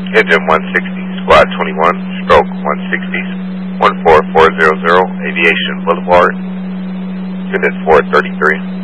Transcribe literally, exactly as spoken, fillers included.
Engine one sixty, Squad twenty-one, stroke one sixty, one four four zero zero, Aviation Boulevard, Unit four thirty-three.